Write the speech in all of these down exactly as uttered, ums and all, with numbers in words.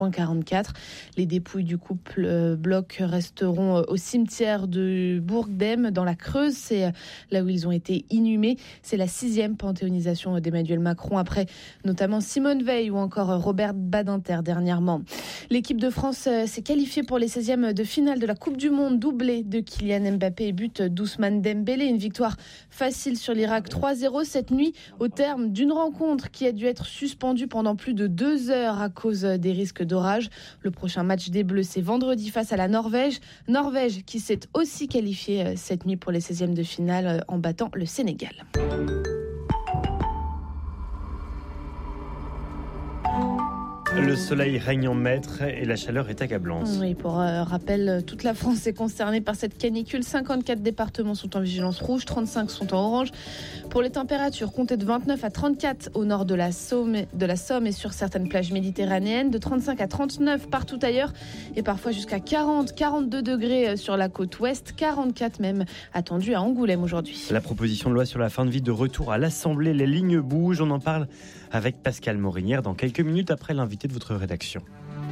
quarante-quatre. Les dépouilles du couple euh, Bloch resteront euh, au cimetière de Bourg-d'Esme dans la Creuse. C'est euh, là où ils ont été inhumés. C'est la sixième panthéonisation d'Emmanuel Macron après notamment Simone Veil ou encore euh, Robert Badinter dernièrement. L'équipe de France euh, s'est qualifiée pour les seizièmes de finale de la Coupe du Monde, doublé de Kylian Mbappé et but d'Ousmane Dembélé. Une victoire facile sur l'Irak trois zéro cette nuit au terme d'une rencontre qui a dû être suspendue pendant plus de deux heures à cause des risques d'orage. Le prochain match des Bleus, c'est vendredi face à la Norvège. Norvège qui s'est aussi qualifiée cette nuit pour les seizièmes de finale en battant le Sénégal. Le soleil règne en maître et la chaleur est accablante. Oui, pour euh, rappel, toute la France est concernée par cette canicule. cinquante-quatre départements sont en vigilance rouge, trente-cinq sont en orange. Pour les températures, comptez de vingt-neuf à trente-quatre au nord de la Somme, de la Somme et sur certaines plages méditerranéennes, de trente-cinq à trente-neuf partout ailleurs et parfois jusqu'à quarante, quarante-deux degrés sur la côte ouest, quarante-quatre même attendus à Angoulême aujourd'hui. La proposition de loi sur la fin de vie de retour à l'Assemblée, les lignes bougent. On en parle avec Pascal Morinière dans quelques minutes après l'invité de votre rédaction.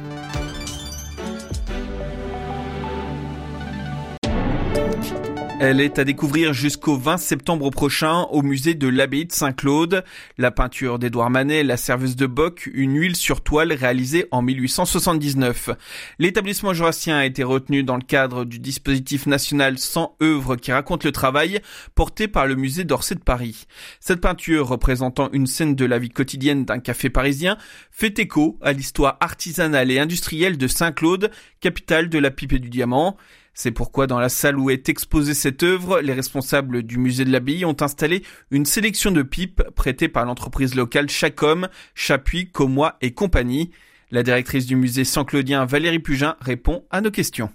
Elle est à découvrir jusqu'au vingt septembre prochain au musée de l'Abbaye de Saint-Claude. La peinture d'Édouard Manet, La Serveuse de Bock, une huile sur toile réalisée en mille huit cent soixante-dix-neuf. L'établissement jurassien a été retenu dans le cadre du dispositif national cent œuvres qui raconte le travail, porté par le musée d'Orsay de Paris. Cette peinture, représentant une scène de la vie quotidienne d'un café parisien, fait écho à l'histoire artisanale et industrielle de Saint-Claude, capitale de la pipe et du diamant. C'est pourquoi dans la salle où est exposée cette œuvre, les responsables du musée de l'Abbaye ont installé une sélection de pipes prêtées par l'entreprise locale Chacom, Chapuis, Commois et compagnie. La directrice du musée saint-claudien Valérie Pugin répond à nos questions.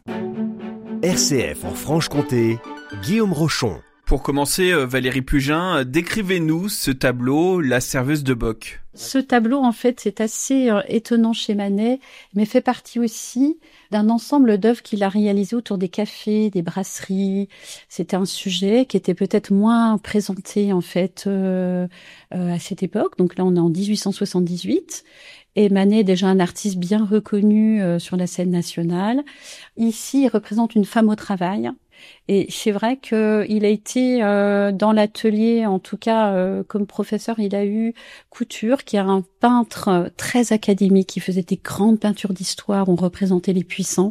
R C F en Franche-Comté, Guillaume Rochon. Pour commencer, Valérie Pugin, décrivez-nous ce tableau, La Serveuse de Bock. Ce tableau, en fait, c'est assez euh, étonnant chez Manet, mais fait partie aussi d'un ensemble d'œuvres qu'il a réalisées autour des cafés, des brasseries. C'était un sujet qui était peut-être moins présenté, en fait, euh, euh, à cette époque. Donc là, on est en dix-huit cent soixante-dix-huit. Et Manet est déjà un artiste bien reconnu euh, sur la scène nationale. Ici, il représente une femme au travail. Et c'est vrai qu'il a été euh, dans l'atelier, en tout cas euh, comme professeur, il a eu Couture, qui est un peintre très académique, qui faisait des grandes peintures d'histoire, on représentait les puissants.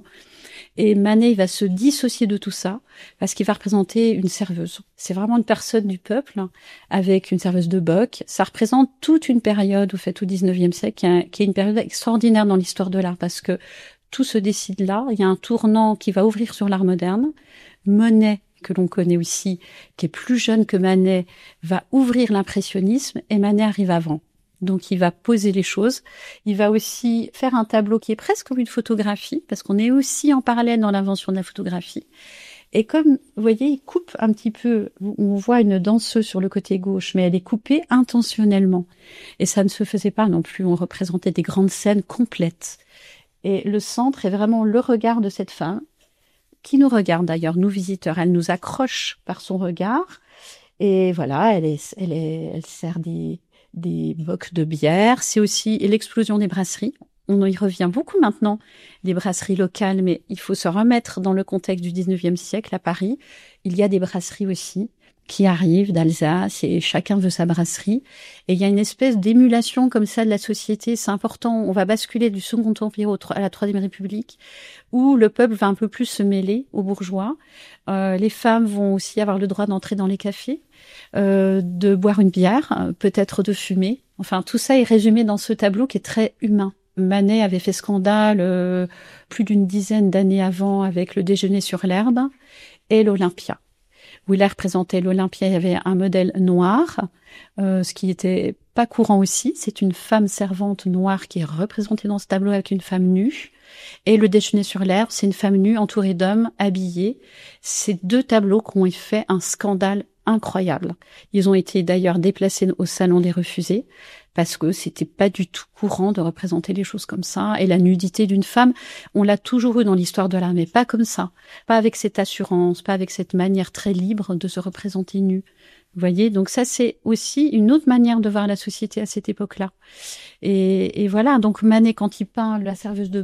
Et Manet, il va se dissocier de tout ça, parce qu'il va représenter une serveuse. C'est vraiment une personne du peuple, avec une serveuse de Bock. Ça représente toute une période, au fait, au dix-neuvième siècle, qui est, qui est une période extraordinaire dans l'histoire de l'art, parce que tout se décide là. Il y a un tournant qui va ouvrir sur l'art moderne. Monet, que l'on connaît aussi, qui est plus jeune que Manet, va ouvrir l'impressionnisme et Manet arrive avant. Donc il va poser les choses. Il va aussi faire un tableau qui est presque comme une photographie, parce qu'on est aussi en parallèle dans l'invention de la photographie. Et comme, vous voyez, il coupe un petit peu, on voit une danseuse sur le côté gauche, mais elle est coupée intentionnellement. Et ça ne se faisait pas non plus, on représentait des grandes scènes complètes. Et le centre est vraiment le regard de cette femme, qui nous regarde d'ailleurs, nous visiteurs. Elle nous accroche par son regard. Et voilà, elle est, elle est, elle sert des, des bocs de bière. C'est aussi l'explosion des brasseries. On y revient beaucoup maintenant, les brasseries locales, mais il faut se remettre dans le contexte du dix-neuvième siècle à Paris. Il y a des brasseries aussi qui arrivent d'Alsace et chacun veut sa brasserie. Et il y a une espèce d'émulation comme ça de la société. C'est important. On va basculer du Second Empire à la Troisième République où le peuple va un peu plus se mêler aux bourgeois. Euh, les femmes vont aussi avoir le droit d'entrer dans les cafés, euh, de boire une bière, peut-être de fumer. Enfin, tout ça est résumé dans ce tableau qui est très humain. Manet avait fait scandale euh, plus d'une dizaine d'années avant avec le déjeuner sur l'herbe et l'Olympia, où il a représenté l'Olympia. Il y avait un modèle noir, euh, ce qui était pas courant aussi. C'est une femme servante noire qui est représentée dans ce tableau avec une femme nue. Et le déjeuner sur l'herbe, c'est une femme nue entourée d'hommes habillés. Ces deux tableaux qui ont fait un scandale incroyable. Ils ont été d'ailleurs déplacés au Salon des Refusés parce que c'était pas du tout courant de représenter les choses comme ça. Et la nudité d'une femme, on l'a toujours eu dans l'histoire de l'art, mais pas comme ça. Pas avec cette assurance, pas avec cette manière très libre de se représenter nue. Vous voyez, donc ça, c'est aussi une autre manière de voir la société à cette époque-là. Et, et voilà, donc Manet, quand il peint la serveuse de